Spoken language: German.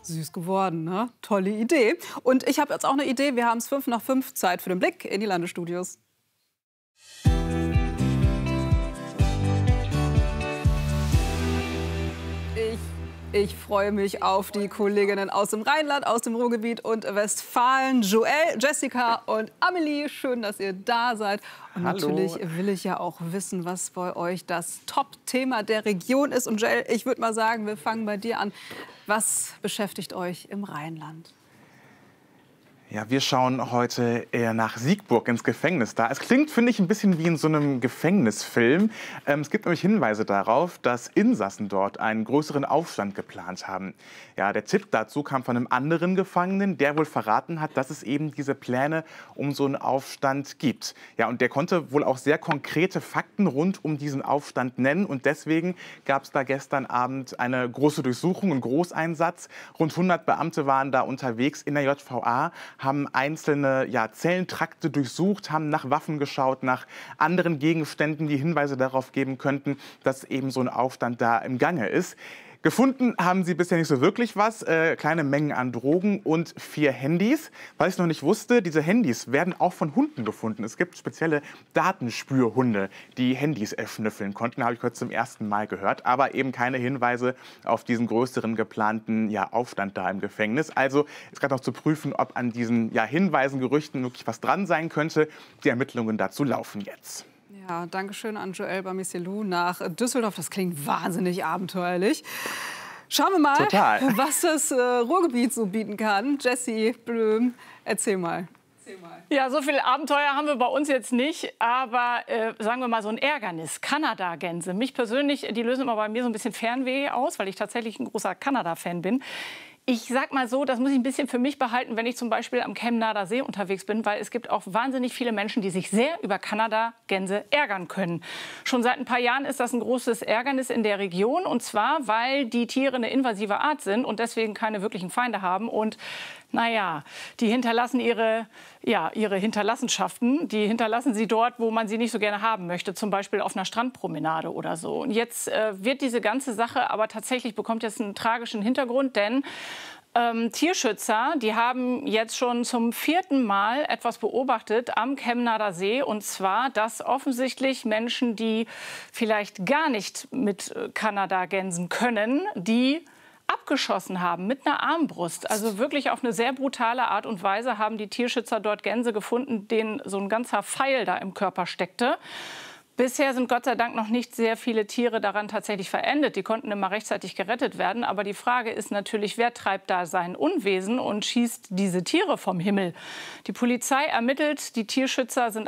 Süß geworden, ne? Tolle Idee. Und ich habe jetzt auch eine Idee. Wir haben es 5 nach 5, Zeit für den Blick in die Landesstudios. Ich freue mich auf die Kolleginnen aus dem Rheinland, aus dem Ruhrgebiet und Westfalen. Joel, Jessica und Amelie, schön, dass ihr da seid. Und Hallo. Natürlich will ich ja auch wissen, was bei euch das Top-Thema der Region ist. Und Joel, ich würde mal sagen, wir fangen bei dir an. Was beschäftigt euch im Rheinland? Ja, wir schauen heute eher nach Siegburg ins Gefängnis da. Es klingt, finde ich, ein bisschen wie in so einem Gefängnisfilm. Es gibt nämlich Hinweise darauf, dass Insassen dort einen größeren Aufstand geplant haben. Ja, der Tipp dazu kam von einem anderen Gefangenen, der wohl verraten hat, dass es eben diese Pläne um so einen Aufstand gibt. Ja, und der konnte wohl auch sehr konkrete Fakten rund um diesen Aufstand nennen. Und deswegen gab es da gestern Abend eine große Durchsuchung, einen Großeinsatz. Rund 100 Beamte waren da unterwegs in der JVA, haben einzelne Zellentrakte durchsucht, haben nach Waffen geschaut, nach anderen Gegenständen, die Hinweise darauf geben könnten, dass eben so ein Aufstand da im Gange ist. Gefunden haben sie bisher nicht so wirklich was, kleine Mengen an Drogen und 4 Handys. Was ich noch nicht wusste, diese Handys werden auch von Hunden gefunden. Es gibt spezielle Datenspürhunde, die Handys erschnüffeln konnten, habe ich heute zum ersten Mal gehört. Aber eben keine Hinweise auf diesen größeren geplanten Aufstand da im Gefängnis. Also ist gerade noch zu prüfen, ob an diesen Hinweisen, Gerüchten wirklich was dran sein könnte. Die Ermittlungen dazu laufen jetzt. Ja, danke schön an Joel Bamicelou nach Düsseldorf. Das klingt wahnsinnig abenteuerlich. Schauen wir mal, was das Ruhrgebiet so bieten kann. Jessie Blöm, erzähl mal. Ja, so viel Abenteuer haben wir bei uns jetzt nicht, aber sagen wir mal so ein Ärgernis. Kanada-Gänse. Mich persönlich, die lösen immer bei mir so ein bisschen Fernweh aus, weil ich tatsächlich ein großer Kanada-Fan bin. Ich sag mal so, das muss ich ein bisschen für mich behalten, wenn ich zum Beispiel am Chemnader See unterwegs bin, weil es gibt auch wahnsinnig viele Menschen, die sich sehr über Kanada-Gänse ärgern können. Schon seit ein paar Jahren ist das ein großes Ärgernis in der Region, und zwar, weil die Tiere eine invasive Art sind und deswegen keine wirklichen Feinde haben. Und naja, die hinterlassen ihre Hinterlassenschaften, die hinterlassen sie dort, wo man sie nicht so gerne haben möchte, zum Beispiel auf einer Strandpromenade oder so. Und jetzt wird diese ganze Sache aber tatsächlich, bekommt jetzt einen tragischen Hintergrund, denn Tierschützer, die haben jetzt schon zum 4. Mal etwas beobachtet am Chemnader See, und zwar, dass offensichtlich Menschen, die vielleicht gar nicht mit Kanada-Gänsen können, die abgeschossen haben mit einer Armbrust. Also wirklich auf eine sehr brutale Art und Weise haben die Tierschützer dort Gänse gefunden, denen so ein ganzer Pfeil da im Körper steckte. Bisher sind Gott sei Dank noch nicht sehr viele Tiere daran tatsächlich verendet. Die konnten immer rechtzeitig gerettet werden. Aber die Frage ist natürlich, wer treibt da sein Unwesen und schießt diese Tiere vom Himmel? Die Polizei ermittelt, die Tierschützer sind